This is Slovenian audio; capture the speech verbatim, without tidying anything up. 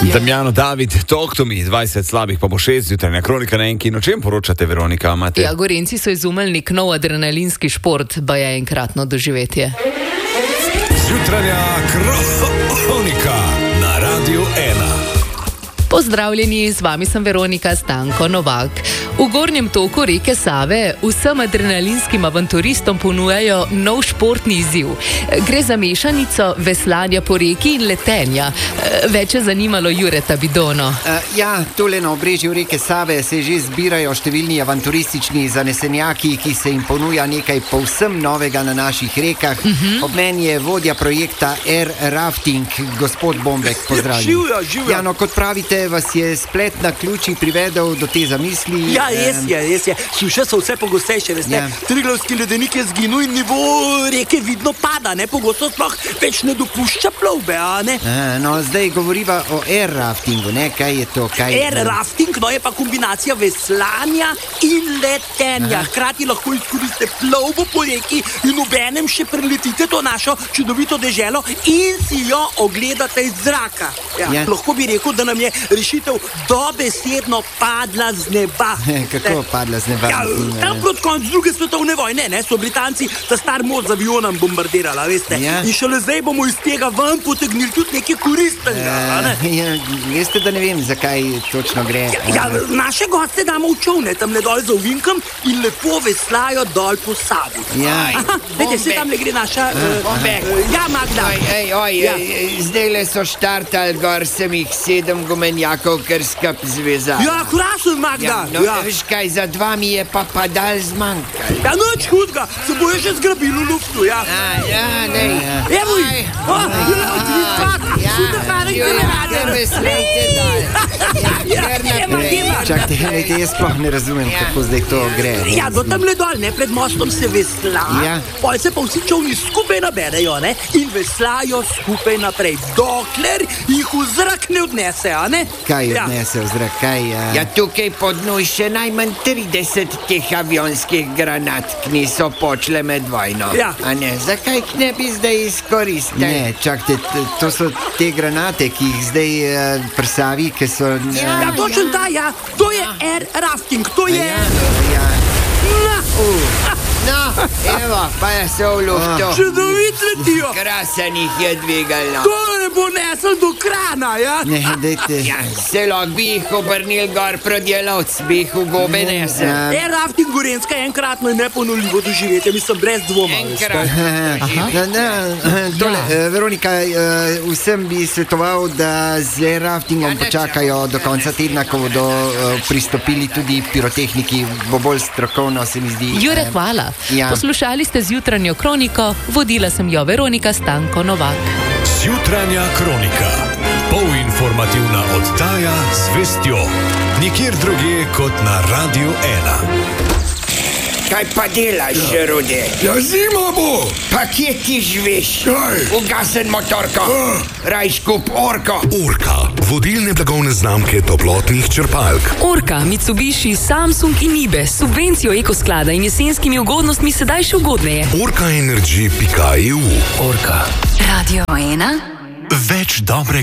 Damjano, David, talk to me, dvajset slabih pa bo šest, jutranja kronika na enki. O čem poročate, Veronika? Imate... Ja, Gorenci so izumili nek nov adrenalinski šport, ba je enkratno doživetje. Jutranja kronika na Radiu ena. Pozdravljeni, z vami sem Veronika Stanko Novak. V gornjem toku reke Save vsem adrenalinskim avanturistom ponujajo nov športni izziv. Gre za mešanico veslanja po reki in letenja. Več je zanimalo Jureta Bidono. Uh, ja, tole na obrežju reke Save se že zbirajo številni avanturistični zanesenjaki, ki se jim ponuja nekaj povsem novega na naših rekah. Uh-huh. Ob meni je vodja projekta Air Rafting, gospod Bombek, pozdravljen. Živjo, živjo. Ja, no, kot pravite, vas je splet na ključi privedel do te zamisli. Ja, res je, res je. Suše so vse pogostejše, veste. Ja. Triglavski ledenik je zginil in nivo reke vidno pada, ne? Pogosto sploh več ne dopušča plovbe, a ne? A, no, zdaj govoriva o air raftingu, ne? Kaj je to? Kaj... Air rafting, no, je pa kombinacija veslanja in letenja. Aha. Hkrati lahko izkoriste plovbo po reki in obenem še preletite to našo čudovito deželo in si jo ogledate iz zraka. Ja. Ja. Lahko bi rekel, da nam je rešitev dobesedno padla z neba. Kako padla z neba? Ja, tam proti koncu druge svetovne vojne, ne, so Britanci ta star most z avionom bombardirala, veste. Ja. In šele zdaj bomo iz tega ven potegnili tudi nekaj koristnega, uh, ne? Ja, veste, da ne vem, zakaj točno gre. Ja, ja, naše goste damo v čovne, tam le dol za ovinkom in lepo veslajo dol po Savi. Ja. Aha, vete, se tam le gre naša... Uh, uh, ja, Magda. Oj, ej, oj, ja. Zdaj le so štartali gor, sem jih sedem gumenjakov, ker skap zveza. Ja, krasno, Magda. Ja, no, ja. Veš kaj, za dva mi je pa padal zmanjkal. Ja, noč hudga, se boje še zgrabil v luftu, ja. A, ja, ne. Evo jih. O, ja, ker veslejte dal. Ja, ker naprej. Čakajte, hejte, jaz sploh ne razumem, kako zdaj to gre. Ja, do tam le dol, ne, pred mostom se vesla. Ja. Pol se pa vsi čovni skupaj naberejo, ne, in veslajo skupaj naprej, dokler jih v zrak ne odnese, a ne? Kaj odnese v zrak, kaj? Ja, ja tukaj pod noj še najmanj trideset teh avionskih granat, ki niso počle med vojno. Ja. A ne, zakaj ne bi zdaj izkoristili? Ne, čakajte, to so te granate, ki jih zdaj uh, prsavi, ki so... Uh, ja, ja, točno ta, ja. To je air rafting, to je... Ja, ja. Na! Uh. No, evo, pa je se v luftu. Čudovit letijo. Krasen jih je dvigalno. To ne bo nesel do krana, ja? Ne, dejte. Ja, se lahko bi jih obrnil gor proti jelovc, bi jih v gobe nesel. Ja. Air rafting Gorenska je enkratno in neponovljivo doživetje, mislim, brez dvoma. Enkratno. Na, na, tole, ja. Veronika, vsem bi svetoval, da z air raftingom počakajo do konca tedna, ko bodo pristopili tudi pirotehniki, bo bolj strokovno, se mi zdi. Jure, hvala. Ja. Poslušali ste zjutranjo kroniko, vodila sem jo Veronika Stanko Novak. Zjutranja kronika. Polinformativna oddaja z vestjo. Nikjer drugje kot na Radiu ena. Kaj pa delaš, ja. Rude? Ja, zima bo. Pa kje ti živiš? Kaj? Ugasen motorko. Uh. Raj skup Orko. Orka, vodilne blagovne znamke toplotnih črpalk. Orka, Mitsubishi, Samsung in Ibe, subvencijo ekosklada in jesenskimi ugodnostmi sedaj še ugodneje. orka energy pika e u. Orka. Radio ena. Več dobrega.